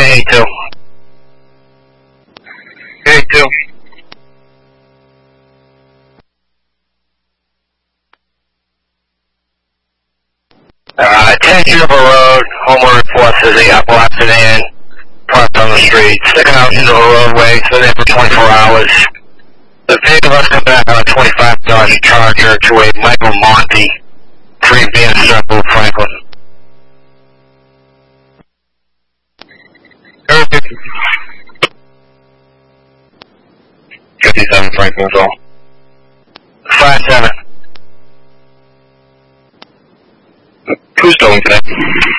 82. 82. 10 Juniper Road, homeowner reports there's a black sedan parked on the street, sticking out into the roadway. It's been there for 24 hours. The vehicle must come back on a 25 Dodge Charger to a Michael Monte, 3 Venus Circle, Franklin. 57 Franklin as well. 57. Who's doing today?